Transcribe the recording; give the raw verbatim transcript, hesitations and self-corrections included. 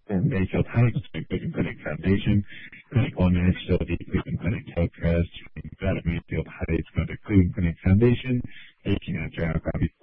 And Mayfield Heights, Cleveland Clinic Foundation, Clinic One Managed Facility, Cleveland Clinic Health Trust, that at Mayfield Heights, go to Cleveland Clinic Foundation, eighteen hundred Copy